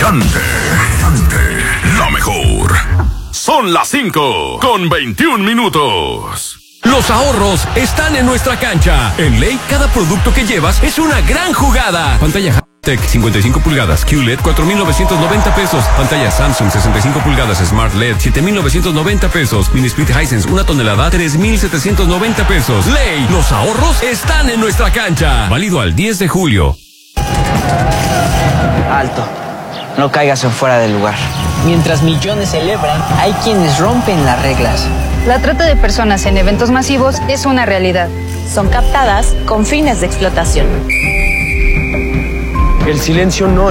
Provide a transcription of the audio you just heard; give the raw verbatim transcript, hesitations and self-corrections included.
Caliente, la mejor. Son las cinco con veintiún minutos. Los ahorros están en nuestra cancha. En Ley, cada producto que llevas es una gran jugada. Pantalla Tech cincuenta y cinco pulgadas, Q L E D cuatro mil novecientos noventa pesos. Pantalla Samsung sesenta y cinco pulgadas, Smart L E D siete mil novecientos noventa pesos. Mini Split Hisense una tonelada, tres mil setecientos noventa pesos. Ley, los ahorros están en nuestra cancha. Válido al diez de julio. Alto. No caigas en fuera del lugar. Mientras millones celebran, hay quienes rompen las reglas. La trata de personas en eventos masivos es una realidad. Son captadas con fines de explotación. El silencio no